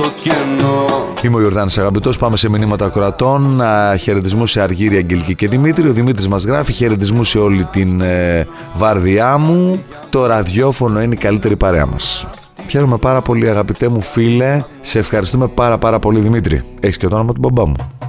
το κενό. Είμαι ο Ιορδάνης Αγαπητός, πάμε σε μηνύματα ακροατών. Χαιρετισμού σε Αργύρη, Αγγελική και Δημήτρη. Ο Δημήτρης μας γράφει χαιρετισμού σε όλη την βάρδιά μου. Το ραδιόφωνο είναι η καλύτερη παρέα μας. Χαίρομαι πάρα πολύ αγαπητέ μου φίλε. Σε ευχαριστούμε πάρα πολύ Δημήτρη. Έχεις και το όνομα του μπαμπά μου.